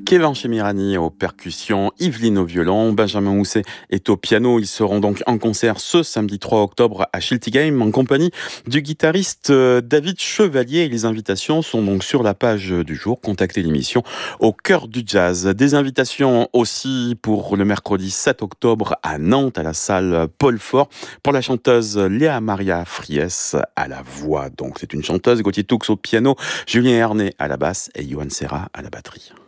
Kevin Chemirani aux percussions, Yveline au violon, Benjamin Housset est au piano. Ils seront donc en concert ce samedi 3 octobre à Schiltigheim en compagnie du guitariste David Chevalier. Les invitations sont donc sur la page du jour. Contactez l'émission au cœur du jazz. Des invitations aussi pour le mercredi 7 octobre à Nantes, à la salle Paul Fort, pour la chanteuse Léa Maria Fries à la voix. Donc c'est une chanteuse, Gauthier Toux au piano, Julien Hernet à la basse et Johan Serra à la batterie.